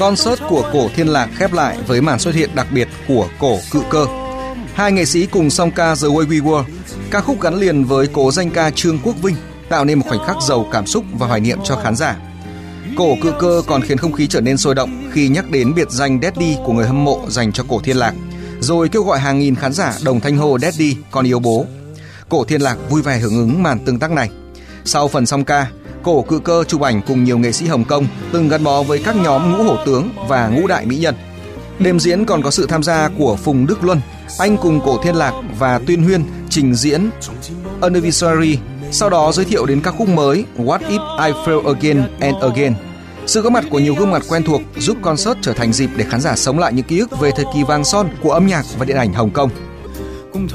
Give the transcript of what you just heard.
Concert của Cổ Thiên Lạc khép lại với màn xuất hiện đặc biệt của Cổ Cự Cơ. Hai nghệ sĩ cùng song ca The Way We Were, ca khúc gắn liền với cố danh ca Trương Quốc Vinh, tạo nên một khoảnh khắc giàu cảm xúc và hoài niệm cho khán giả. Cổ Cự Cơ còn khiến không khí trở nên sôi động khi nhắc đến biệt danh Daddy của người hâm mộ dành cho Cổ Thiên Lạc, rồi kêu gọi hàng nghìn khán giả đồng thanh hô Daddy, con yêu bố. Cổ Thiên Lạc vui vẻ hưởng ứng màn tương tác này. Sau phần song ca, Cổ Cự Cơ chụp ảnh cùng nhiều nghệ sĩ Hồng Kông từng gắn bó với các nhóm ngũ hổ tướng và ngũ đại mỹ nhân. Đêm diễn còn có sự tham gia của Phùng Đức Luân, anh cùng Cổ Thiên Lạc và Tuyên Huyên trình diễn Anniversary, sau đó giới thiệu đến các khúc mới What If I Fail Again and Again. Sự góp mặt của nhiều gương mặt quen thuộc giúp concert trở thành dịp để khán giả sống lại những ký ức về thời kỳ vàng son của âm nhạc và điện ảnh Hồng Kông.